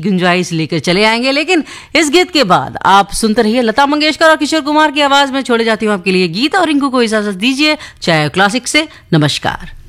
गुंजाइश लेकर चले आएंगे, लेकिन इस गीत के बाद आप सुनते रहिए लता मंगेशकर और किशोर कुमार की आवाज में। छोड़े जाती हूँ आपके लिए गीत और रिंकू को इजाजत दीजिए चाहे क्लासिक से। नमस्कार।